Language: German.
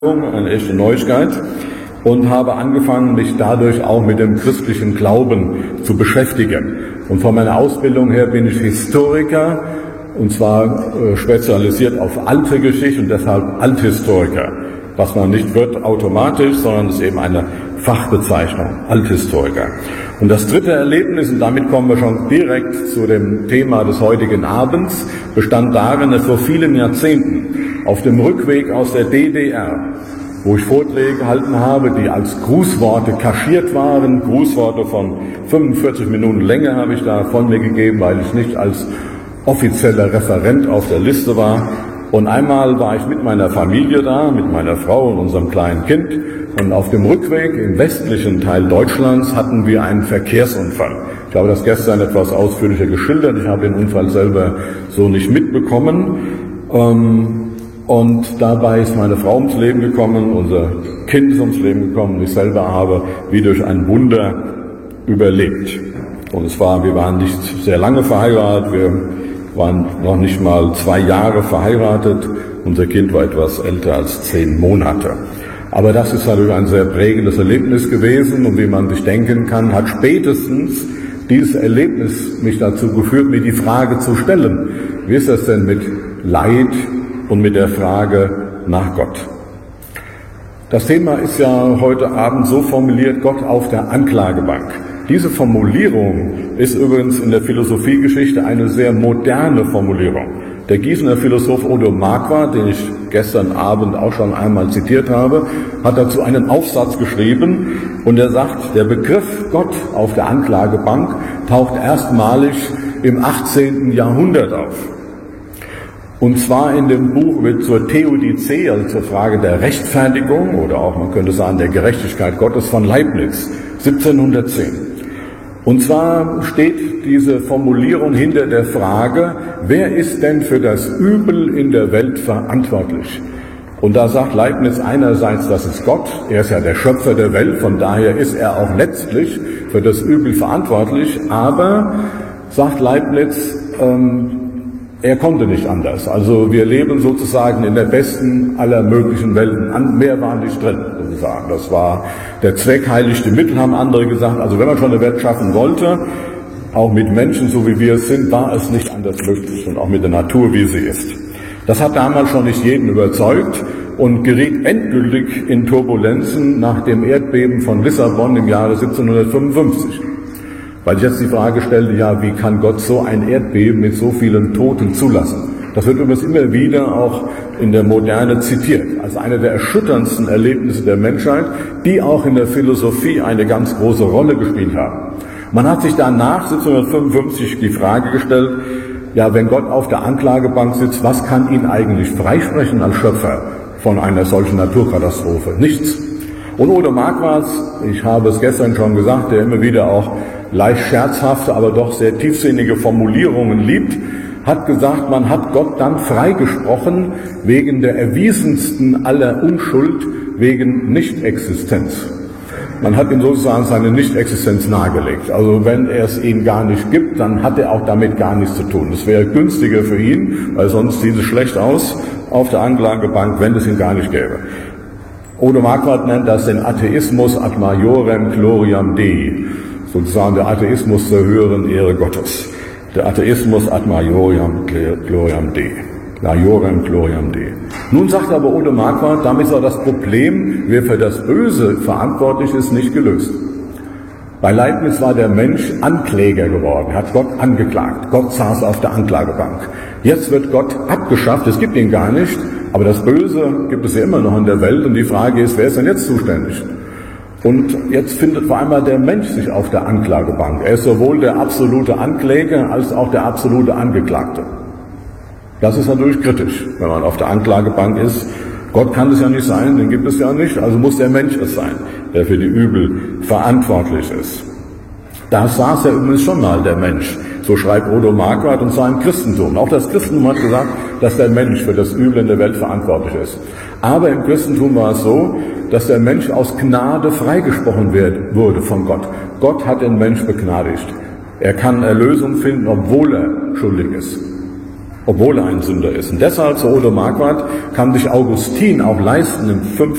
eine echte Neuigkeit, und habe angefangen, mich dadurch auch mit dem christlichen Glauben zu beschäftigen. Und von meiner Ausbildung her bin ich Historiker, und zwar spezialisiert auf alte Geschichte und deshalb Althistoriker. Was man nicht wird automatisch, sondern es ist eben eine Fachbezeichnung, Althistoriker. Und das dritte Erlebnis, und damit kommen wir schon direkt zu dem Thema des heutigen Abends, bestand darin, dass vor vielen Jahrzehnten auf dem Rückweg aus der DDR, wo ich Vorträge gehalten habe, die als Grußworte kaschiert waren, Grußworte von 45 Minuten Länge habe ich da von mir gegeben, weil ich nicht als offizieller Referent auf der Liste war. Und einmal war ich mit meiner Familie da, mit meiner Frau und unserem kleinen Kind, und auf dem Rückweg im westlichen Teil Deutschlands hatten wir einen Verkehrsunfall. Ich habe das gestern etwas ausführlicher geschildert, ich habe den Unfall selber so nicht mitbekommen. Und dabei ist meine Frau ums Leben gekommen, unser Kind ist ums Leben gekommen, und ich selber habe wie durch ein Wunder überlebt. Und wir waren nicht sehr lange verheiratet, wir waren noch nicht mal 2 Jahre verheiratet, unser Kind war etwas älter als 10 Monate. Aber das ist natürlich ein sehr prägendes Erlebnis gewesen, und wie man sich denken kann, hat spätestens dieses Erlebnis mich dazu geführt, mir die Frage zu stellen: Wie ist das denn mit Leid und mit der Frage nach Gott? Das Thema ist ja heute Abend so formuliert: Gott auf der Anklagebank. Diese Formulierung ist übrigens in der Philosophiegeschichte eine sehr moderne Formulierung. Der Gießener Philosoph Odo Marquardt, den ich gestern Abend auch schon einmal zitiert habe, hat dazu einen Aufsatz geschrieben, und er sagt, der Begriff Gott auf der Anklagebank taucht erstmalig im 18. Jahrhundert auf. Und zwar in dem Buch zur Theodizee, also zur Frage der Rechtfertigung, oder auch, man könnte sagen, der Gerechtigkeit Gottes, von Leibniz, 1710. Und zwar steht diese Formulierung hinter der Frage: Wer ist denn für das Übel in der Welt verantwortlich? Und da sagt Leibniz einerseits, das ist Gott, er ist ja der Schöpfer der Welt, von daher ist er auch letztlich für das Übel verantwortlich, aber, sagt Leibniz, er konnte nicht anders. Also wir leben sozusagen in der besten aller möglichen Welten. Mehr war nicht drin, sozusagen. Das war der Zweck heiligt die Mittel, haben andere gesagt. Also wenn man schon eine Welt schaffen wollte, auch mit Menschen, so wie wir es sind, war es nicht anders möglich. Und auch mit der Natur, wie sie ist. Das hat damals schon nicht jeden überzeugt und geriet endgültig in Turbulenzen nach dem Erdbeben von Lissabon im Jahre 1755. Weil ich jetzt die Frage stellte, ja, wie kann Gott so ein Erdbeben mit so vielen Toten zulassen? Das wird übrigens immer wieder auch in der Moderne zitiert, als eine der erschütterndsten Erlebnisse der Menschheit, die auch in der Philosophie eine ganz große Rolle gespielt haben. Man hat sich danach 1755 die Frage gestellt, ja, wenn Gott auf der Anklagebank sitzt, was kann ihn eigentlich freisprechen als Schöpfer von einer solchen Naturkatastrophe? Nichts. Und Odo Marquardt, ich habe es gestern schon gesagt, der immer wieder auch leicht scherzhafte, aber doch sehr tiefsinnige Formulierungen liebt, hat gesagt, man hat Gott dann freigesprochen wegen der erwiesensten aller Unschuld, wegen Nichtexistenz. Man hat ihm sozusagen seine Nichtexistenz nahegelegt. Also wenn es ihn gar nicht gibt, dann hat er auch damit gar nichts zu tun. Es wäre günstiger für ihn, weil sonst sieht es schlecht aus auf der Anklagebank, wenn es ihn gar nicht gäbe. Odo Marquardt nennt das den Atheismus ad majorem gloriam Dei. Sozusagen der Atheismus zur höheren Ehre Gottes. Der Atheismus ad majorem gloriam Dei. Majorem gloriam Dei. Nun sagt aber Odo Marquardt, damit ist auch das Problem, wer für das Böse verantwortlich ist, nicht gelöst. Bei Leibniz war der Mensch Ankläger geworden, hat Gott angeklagt. Gott saß auf der Anklagebank. Jetzt wird Gott abgeschafft, es gibt ihn gar nicht, aber das Böse gibt es ja immer noch in der Welt, und die Frage ist, wer ist denn jetzt zuständig? Und jetzt findet vor allem der Mensch sich auf der Anklagebank. Er ist sowohl der absolute Ankläger als auch der absolute Angeklagte. Das ist natürlich kritisch, wenn man auf der Anklagebank ist. Gott kann es ja nicht sein, den gibt es ja nicht, also muss der Mensch es sein, der für die Übel verantwortlich ist. Da saß ja übrigens schon mal der Mensch, so schreibt Odo Marquardt, und zwar im Christentum. Auch das Christentum hat gesagt, dass der Mensch für das Übel in der Welt verantwortlich ist. Aber im Christentum war es so, dass der Mensch aus Gnade freigesprochen wurde von Gott. Gott hat den Mensch begnadigt. Er kann Erlösung finden, obwohl er schuldig ist. obwohl er ein Sünder ist. Und deshalb, so Odo Marquardt, kann sich Augustin auch leisten, im